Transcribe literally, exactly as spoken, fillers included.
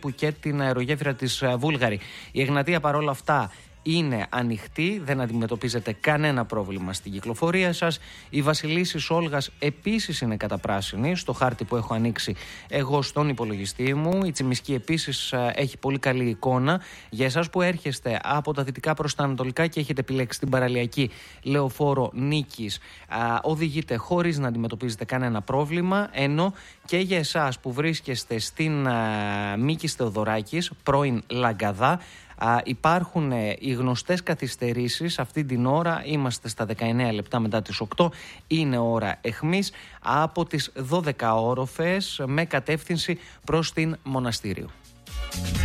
τύπου και την αερογέφυρα της Βούλγαρη. Η Εγνατία παρόλα αυτά είναι ανοιχτή, δεν αντιμετωπίζετε κανένα πρόβλημα στην κυκλοφορία σας. Η Βασιλίσσης Όλγας επίσης είναι καταπράσινη στο χάρτη που έχω ανοίξει εγώ στον υπολογιστή μου. Η Τσιμισκή επίσης έχει πολύ καλή εικόνα. Για εσάς που έρχεστε από τα δυτικά προς τα ανατολικά και έχετε επιλέξει την παραλιακή λεωφόρο Νίκης, οδηγείτε χωρίς να αντιμετωπίζετε κανένα πρόβλημα, ενώ και για εσάς που βρίσκεστε στην Μίκης Θεοδωράκης, πρώην Λαγκαδά, Α, υπάρχουν ε, οι γνωστές καθυστερήσεις. Αυτή την ώρα είμαστε στα δεκαεννέα λεπτά μετά τις οκτώ. Είναι ώρα εχμής από τις δώδεκα όροφες με κατεύθυνση προς την Μοναστήριο.